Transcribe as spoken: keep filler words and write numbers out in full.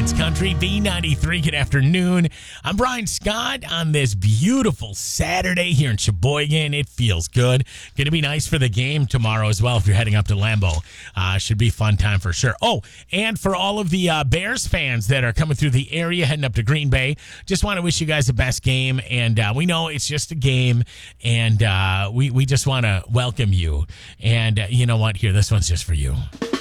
It's Country B ninety-three. Good afternoon. I'm Brian Scott on this beautiful Saturday here in Sheboygan. It feels good. Going to be nice for the game tomorrow as well if you're heading up to Lambeau. Uh, should be a fun time for sure. Oh, and for all of the uh, Bears fans that are coming through the area heading up to Green Bay, just want to wish you guys the best game. And uh, we know it's just a game, and uh, we, we just want to welcome you. And uh, you know what? Here, this one's just for you.